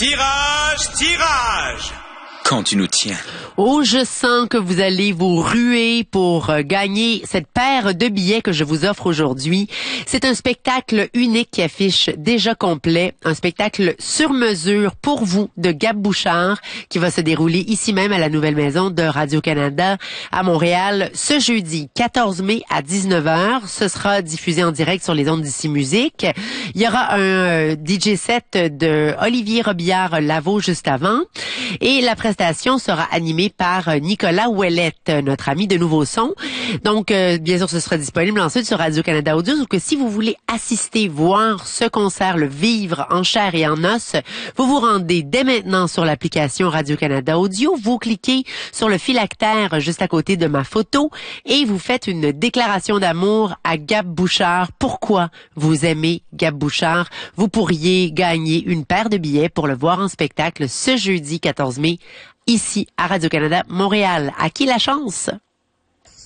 Tirage, tirage! Quand tu nous tiens. Oh, je sens que vous allez vous ruer pour gagner cette paire de billets que je vous offre aujourd'hui. C'est un spectacle unique qui affiche déjà complet, un spectacle sur mesure pour vous de Gab Bouchard qui va se dérouler ici même à la Nouvelle Maison de Radio-Canada à Montréal ce jeudi 14 mai à 19h. Ce sera diffusé en direct sur les ondes d'Ici Musique. Il y aura un DJ set de Olivier Robillard-Lavaux juste avant et la prestation sera animée par Nicolas Ouellette, notre ami de Nouveau Son. Donc, bien sûr, ce sera disponible ensuite sur Radio-Canada Audio. Donc, si vous voulez assister, voir ce concert, le vivre en chair et en os, vous vous rendez dès maintenant sur l'application Radio-Canada Audio. Vous cliquez sur le phylactère juste à côté de ma photo et vous faites une déclaration d'amour à Gab Bouchard. Pourquoi vous aimez Gab Bouchard? Vous pourriez gagner une paire de billets pour le voir en spectacle ce jeudi 14 mai ici à Radio-Canada Montréal. À qui la chance?